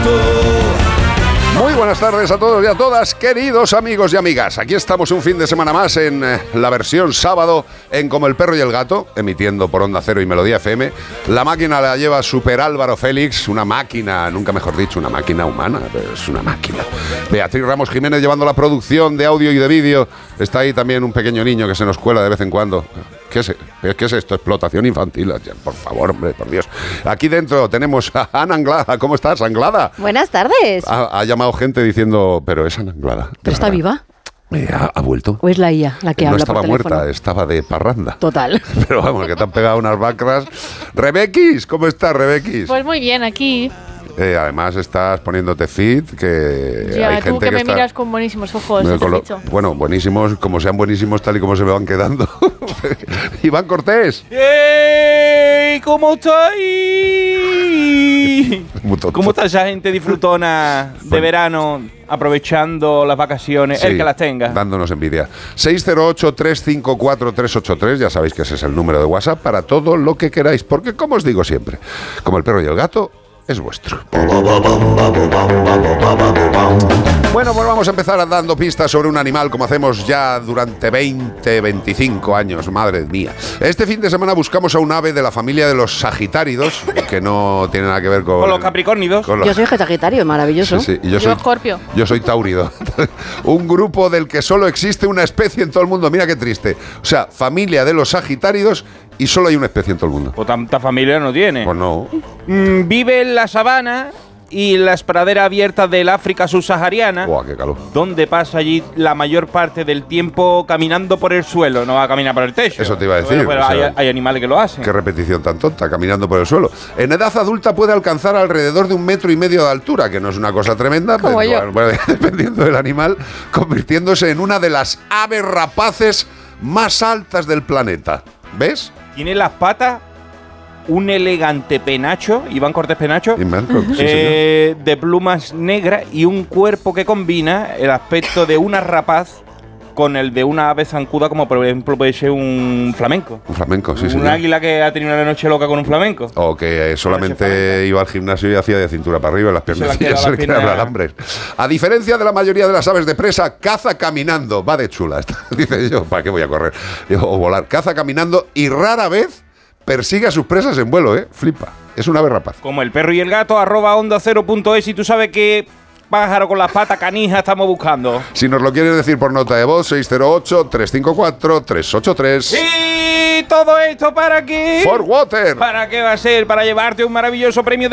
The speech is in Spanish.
Muy buenas tardes a todos y a todas, queridos amigos y amigas. Aquí estamos un fin de semana más en la versión sábado en Como el Perro y el Gato, emitiendo por Onda Cero y Melodía FM. La máquina la lleva Super Álvaro Félix, una máquina, nunca mejor dicho, una máquina humana, pero es una máquina. Beatriz Ramos Jiménez llevando la producción de audio y de vídeo. Está ahí también un pequeño niño que se nos cuela de vez en cuando. ¿Qué es esto? Explotación infantil. Por favor, hombre, por Dios. Aquí dentro tenemos a Ana Anglada. ¿Cómo estás, Anglada? Buenas tardes. Ha llamado gente diciendo, pero es Ana Anglada. ¿Pero está viva? ¿Ha vuelto? ¿O es la IA la que habla por teléfono? No estaba muerta, estaba de parranda. Total. Pero vamos, que te han pegado unas bacras. Rebequis, ¿cómo estás, Rebequis? Pues muy bien, aquí. Además estás poniéndote fit, que ya, hay tú gente que me está... miras con buenísimos ojos, Bueno, buenísimos, como sean buenísimos tal y como se me van quedando. Iván Cortés. ¡Ey! ¿Cómo estáis? ¿Cómo está esa gente disfrutona de verano, aprovechando las vacaciones? Sí, el que las tenga. Dándonos envidia. 608-354-383, ya sabéis que ese es el número de WhatsApp para todo lo que queráis, porque como os digo siempre, como el perro y el gato, es vuestro. Bueno, pues vamos a empezar dando pistas sobre un animal como hacemos ya durante 20, 25 años, madre mía. Este fin de semana buscamos a un ave de la familia de los sagitáridos, que no tiene nada que ver con los capricornidos. Yo soy sagitario, maravilloso. Sí, y yo soy Escorpio. Yo soy taurido. Un grupo del que solo existe una especie en todo el mundo. Mira qué triste. O sea, familia de los sagitáridos y solo hay una especie en todo el mundo. Pues tanta familia no tiene. Pues no. Vive en la sabana y las praderas abiertas del África subsahariana. ¡Buah, qué calor! Donde pasa allí la mayor parte del tiempo caminando por el suelo, no va a caminar por el techo. Eso te iba a decir. Pero hay animales que lo hacen. Qué repetición tan tonta, caminando por el suelo. En edad adulta puede alcanzar alrededor de 1,5 metros de altura, que no es una cosa tremenda, pero bueno, dependiendo del animal, convirtiéndose en una de las aves rapaces más altas del planeta. ¿Ves? Tiene las patas, un elegante penacho, Iván Cortés Penacho, de plumas negras y un cuerpo que combina el aspecto de una rapaz con el de una ave zancuda, como por ejemplo puede ser un flamenco. Un flamenco, sí, sí. Un águila que ha tenido una noche loca con un flamenco. O que solamente iba al gimnasio y hacía de cintura para arriba, las piernas se le quedaban alambres. A diferencia de la mayoría de las aves de presa, caza caminando. Va de chula. Dice yo, ¿para qué voy a correr? O volar. Caza caminando y rara vez persigue a sus presas en vuelo, Flipa. Es un ave rapaz. Como el perro y el gato, @onda0.es, y tú sabes que pájaro con las patas canijas estamos buscando. Si nos lo quieres decir por nota de voz, 608-354-383. ¿Y todo esto para qué? For Water. ¿Para qué va a ser? Para llevarte un maravilloso premio de